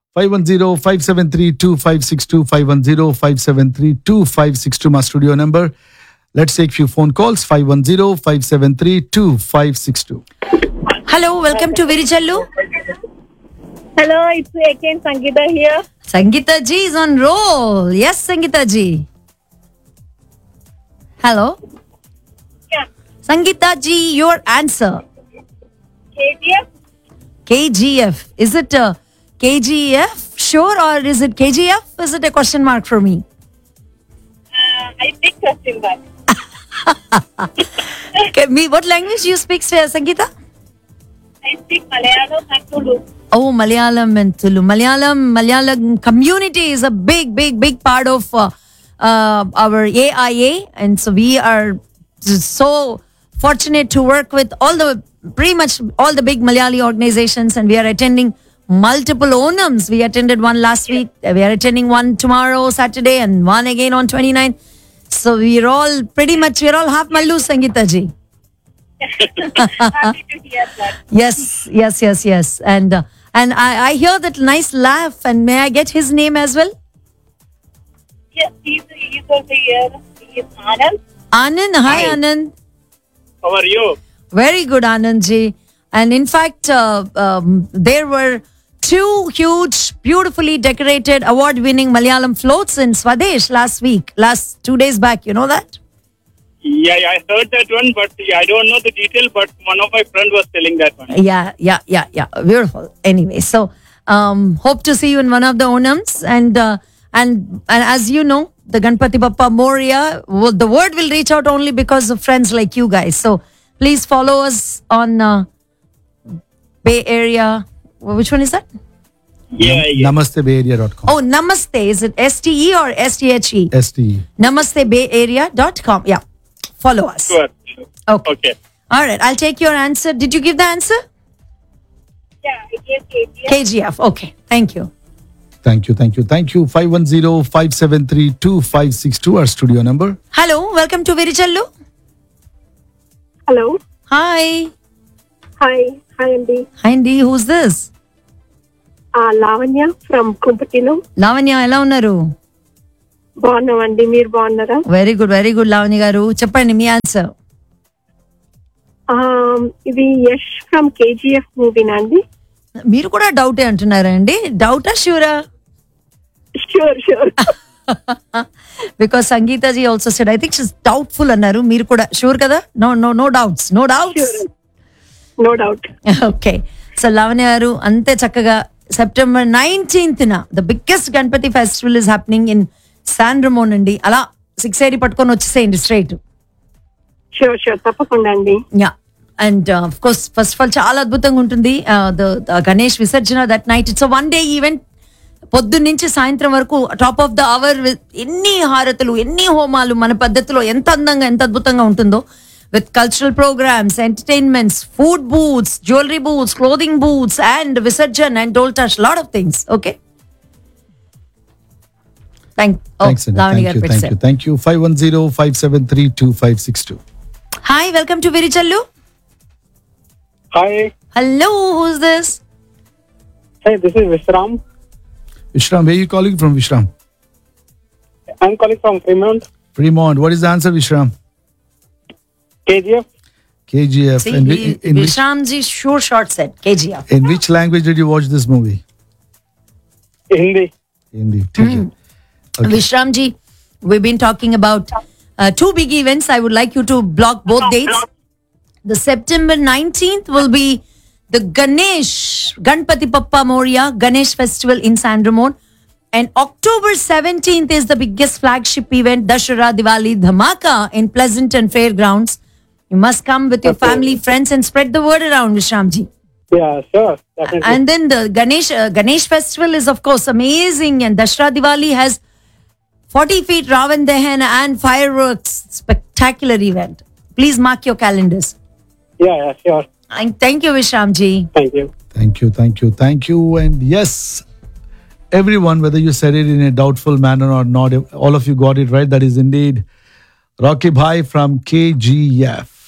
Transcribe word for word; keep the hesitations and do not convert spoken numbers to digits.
five one zero, five seven three, two five six two, five one zero, five seven three, two five six two, my studio number. Let's take few phone calls. five one zero, five seven three, two five six two. Hello, welcome to Virijallu. Hello, it's again Sangeeta here. Sangeeta ji is on roll. Yes, Sangeeta ji. Hello. Yeah. Sangeeta ji, your answer. K G F? K G F. Is it a K G F? Sure, or is it K G F? Is it a question mark for me? Uh, I think question mark. Okay, me, what language do you speak, Sangeeta? I speak Malayalam and Tulu. Oh, Malayalam and Tulu. Malayalam, Malayalam community is a big, big, big part of uh, uh, our A I A. And so we are so fortunate to work with all the, pretty much all the big Malayali organizations. And we are attending multiple Onams. We attended one last week. We are attending one tomorrow, Saturday, and one again on twenty-ninth. So we're all pretty much, we're all half Mallu, Sangeeta ji. Happy to hear that. Yes, yes, yes, yes. And uh, and I, I hear that nice laugh. And may I get his name as well? Yes, he's, he's over here. He is Anand. Anand. Hi, Anand. How are you? Very good, Anand ji. And in fact, uh, um, there were two huge, beautifully decorated, award-winning Malayalam floats in Swadesh last week, last two days back. You know that? Yeah, yeah, I heard that one, but yeah, I don't know the detail, but one of my friends was telling that one. Yeah, yeah, yeah, yeah. Beautiful. Anyway, so um, hope to see you in one of the Onams. And, uh, and, and as you know, the Ganpati Bappa Moria, well, the word will reach out only because of friends like you guys. So please follow us on uh, Bay Area. Which one is that? Yeah, yeah. Namaste Bay Area dot com. Oh, Namaste. Is it S T E or S T H E? S T E. Namaste Bay Area dot com. Yeah. Follow us. Sure, sure. Okay. Okay. All right. I'll take your answer. Did you give the answer? Yeah, it is K G F. K G F. Okay. Thank you. Thank you, thank you, thank you. five one zero, five seven three, two five six two, our studio number. Hello. Welcome to Virijallu. Hello. Hi. Hi. Hi, Andy. Hi, Andy. Who's this? Uh, Lavanya from Kumpatino. Lavanya, ఎలా ఉన్నారు? బాగున్నామండి, మీరు బాగున్నారా? Very good very good Lavanya గారు, చెప్పండి మీ answer. ఇది Yash from KGF మూవీనా అండి? మీరు కూడా డౌటే అంటున్నారా అండి? డౌటా షూరా? Sure sure. Because Sangeetha G also said I think she's doubtful అన్నారు. మీరు కూడా షూర్ కదా? No no no doubts no doubts. No doubt. Okay, so Lavanya గారు అంతే చక్కగా సెప్టెంబర్ నైన్టీన్త్ న the biggest Ganapati festival is happening in San రమోన్ అండి. అలా సిక్స్ ఎయిటీ పట్టుకొని వచ్చేసేయండి స్ట్రైట్. షూర్ షూర్, తప్పకుండా అండి. Yeah, and of course first of all చాలా అద్భుతంగా ఉంటుంది ద గణేష్ విసర్జన that night. It's one day event. పొద్దున్న నుంచి సాయంత్రం వరకు టాప్ ఆఫ్ ద అవర్ ఎన్ని హారతులు ఎన్ని హోమాలు మన పద్ధతిలో ఎంత అందంగా ఎంత అద్భుతంగా ఉంటుందో. With cultural programs, entertainments, food booths, jewelry booths, clothing booths, and Visarjan and Dol Touch, lot of things. Okay. Thank. Oh, Thanks, Andy. Lavani Thank you, garu thank you, thank you. five one zero, five seven three, two five six two. Hi, welcome to Virijallu. Hi. Hello, who's this? Hey, this is Vishram. Vishram, where are you calling from, Vishram? I'm calling from Fremont. Fremont. What is the answer, Vishram? K G F. K G F. See, in, he, whi- in, which, Vishramji sure short said K G F. in which language did you watch this movie? Hindi. Hindi. Take it. Okay. Vishramji, we've been talking about uh, two big events. I would like you to block both dates. The September nineteenth will be the Ganesh, Ganpati Bappa Moria Ganesh Festival in San Ramon. And October seventeenth is the biggest flagship event, Dashara Diwali Dhamaka in Pleasanton Fairgrounds. You must come with your Okay. family, friends and spread the word around, Vishramji. Yeah, sure. Definitely. And then the Ganesh uh, Ganesh festival is of course amazing, and Dashara Diwali has forty feet Ravan Dahan and fireworks. Spectacular event. Please mark your calendars. Yeah, yeah, sure. And thank you, Vishramji. Thank you. Thank you, thank you, thank you. And yes, everyone, whether you said it in a doubtful manner or not, all of you got it right. That is indeed Rocky Bhai from K G F.